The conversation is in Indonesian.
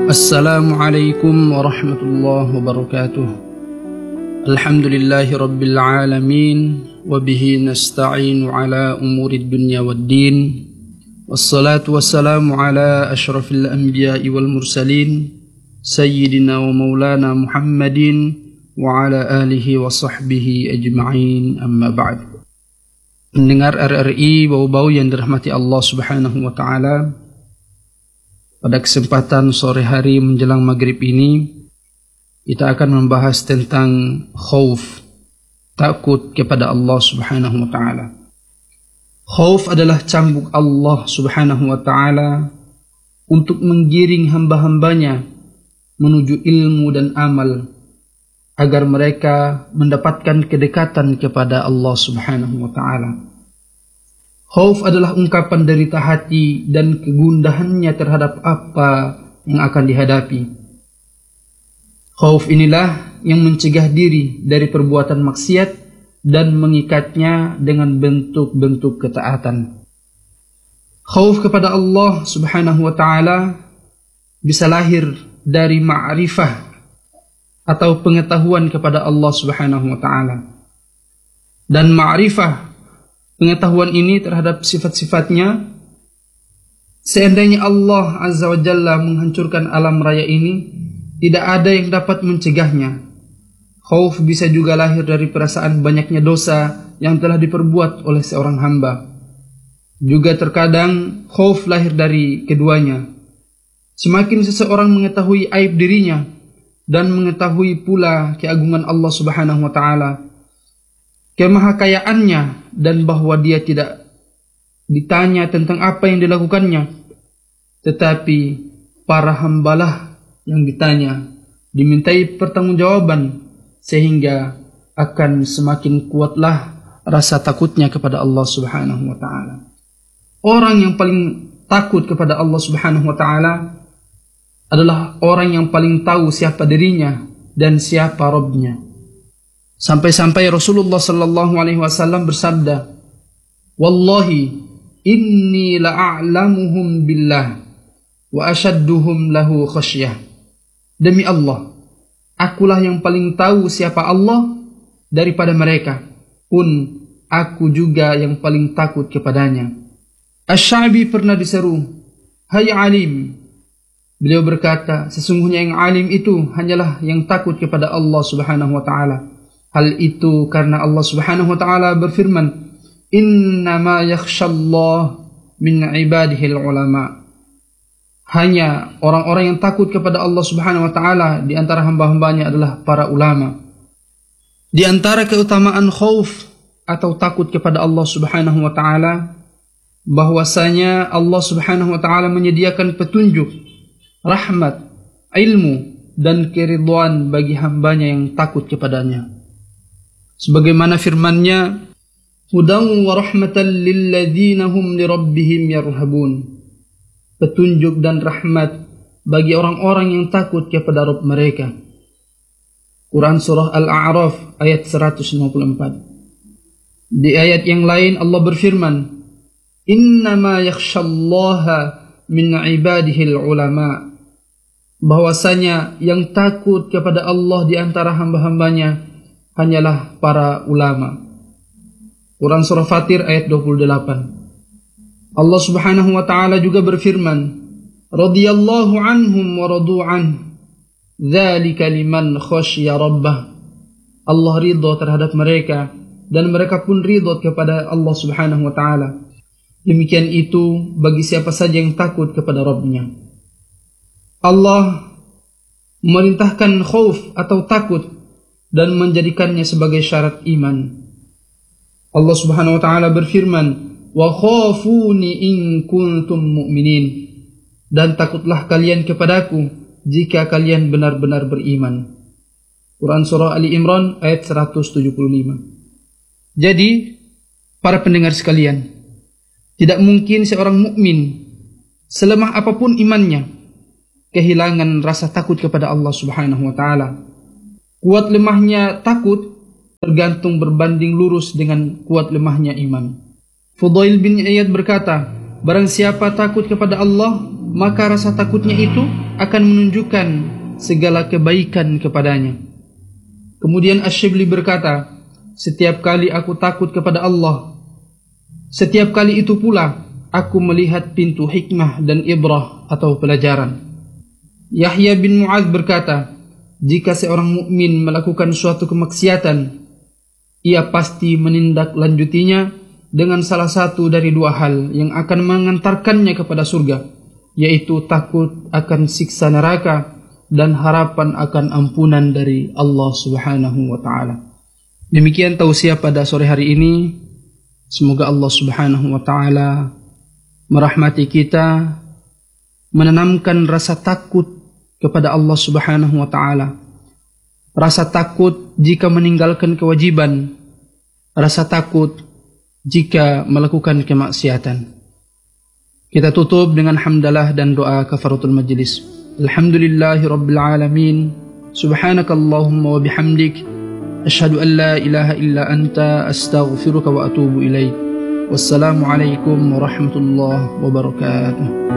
Assalamualaikum warahmatullahi wabarakatuh. Alhamdulillahi rabbil alamin, wabihi nasta'inu ala umurid dunya waddin. Wassalatu wassalamu ala ashrafil anbiya'i wal mursalin, sayyidina wa maulana Muhammadin wa ala alihi wa sahbihi ajma'in, amma ba'd. Pendengar RRI bau-bau yang dirahmati Allah subhanahu wa ta'ala, pada kesempatan sore hari menjelang maghrib ini, kita akan membahas tentang khauf, takut kepada Allah subhanahu wa ta'ala. Khauf adalah cambuk Allah subhanahu wa ta'ala untuk menggiring hamba-hambanya menuju ilmu dan amal, agar mereka mendapatkan kedekatan kepada Allah subhanahu wa ta'ala. Khauf adalah ungkapan derita hati dan kegundahannya terhadap apa yang akan dihadapi. Khauf inilah yang mencegah diri dari perbuatan maksiat dan mengikatnya dengan bentuk-bentuk ketaatan. Khauf kepada Allah subhanahu wa ta'ala bisa lahir dari ma'rifah atau pengetahuan kepada Allah subhanahu wa ta'ala. Dan ma'rifah, pengetahuan ini terhadap sifat-sifatnya, seandainya Allah Azza wa Jalla menghancurkan alam raya ini, tidak ada yang dapat mencegahnya. Khauf bisa juga lahir dari perasaan banyaknya dosa yang telah diperbuat oleh seorang hamba. Juga terkadang khauf lahir dari keduanya. Semakin seseorang mengetahui aib dirinya dan mengetahui pula keagungan Allah Subhanahu wa ta'ala, kemahakayaannya, dan bahwa dia tidak ditanya tentang apa yang dilakukannya, tetapi para hambalah yang ditanya, dimintai pertanggungjawaban, sehingga akan semakin kuatlah rasa takutnya kepada Allah subhanahu wa ta'ala. Orang yang paling takut kepada Allah subhanahu wa ta'ala adalah orang yang paling tahu siapa dirinya dan siapa Rabbnya. Sampai-sampai Rasulullah sallallahu alaihi wasallam bersabda, "Wallahi inni la'alamuhum billah wa ashadduhum lahu khasyah." Demi Allah, akulah yang paling tahu siapa Allah daripada mereka, pun aku juga yang paling takut kepadanya. Asy-Sya'bi pernah diseru, "Hai alim." Beliau berkata, sesungguhnya yang alim itu hanyalah yang takut kepada Allah subhanahu wa ta'ala. Hal itu karena Allah subhanahu wa ta'ala berfirman, "Innama yakhshallah min ibadihil ulama." Hanya orang-orang yang takut kepada Allah subhanahu wa ta'ala di antara hamba-hambanya adalah para ulama. Di antara keutamaan khauf atau takut kepada Allah subhanahu wa ta'ala, bahwasanya Allah subhanahu wa ta'ala menyediakan petunjuk, rahmat, ilmu, dan keridhaan bagi hambanya yang takut kepadanya. Sebagaimana firman-Nya, "Hudan wa rahmatan lilladzina hum lirabbihim yarhabun." Petunjuk dan rahmat bagi orang-orang yang takut kepada Rabb mereka. Quran surah Al-A'raf ayat 154. Di ayat yang lain Allah berfirman, "Innama yakhshallaha min ibadihil ulama." Bahwasanya yang takut kepada Allah di antara hamba-hambanya hanyalah para ulama. Quran surah Fatir ayat 28. Allah subhanahu wa ta'ala juga berfirman, "Radiyallahu anhum wa radu an, dzalika liman khasyiya rabbah." Allah ridha terhadap mereka dan mereka pun ridha kepada Allah subhanahu wa ta'ala. Demikian itu bagi siapa saja yang takut kepada Rabbnya. Allah memerintahkan khauf atau takut dan menjadikannya sebagai syarat iman. Allah subhanahu wa ta'ala berfirman, "Wa khafuni in kuntum mu'minin." Dan takutlah kalian kepadaku jika kalian benar-benar beriman. Quran surah Ali Imran ayat 175. Jadi, para pendengar sekalian, tidak mungkin seorang mukmin, selemah apapun imannya, kehilangan rasa takut kepada Allah subhanahu wa ta'ala. Kuat lemahnya takut tergantung berbanding lurus dengan kuat lemahnya iman. Fudail bin Iyad berkata, barang siapa takut kepada Allah, maka rasa takutnya itu akan menunjukkan segala kebaikan kepadanya. Kemudian Asy-Syibli berkata, setiap kali aku takut kepada Allah, setiap kali itu pula aku melihat pintu hikmah dan ibrah atau pelajaran. Yahya bin Mu'adz berkata, jika seorang mukmin melakukan suatu kemaksiatan, ia pasti menindaklanjutinya dengan salah satu dari dua hal yang akan mengantarkannya kepada surga, yaitu takut akan siksa neraka dan harapan akan ampunan dari Allah Subhanahu wa taala. Demikian tausiah pada sore hari ini. Semoga Allah Subhanahu wa taala merahmati kita, menanamkan rasa takut kepada Allah Subhanahu wa taala. Rasa takut jika meninggalkan kewajiban, rasa takut jika melakukan kemaksiatan. Kita tutup dengan hamdalah dan doa kafaratul majlis. Alhamdulillahirabbil alamin. Subhanakallahumma wa bihamdik, asyhadu an la ilaha illa anta, astaghfiruka wa atubu ilaik. Wassalamu alaikum warahmatullahi wabarakatuh.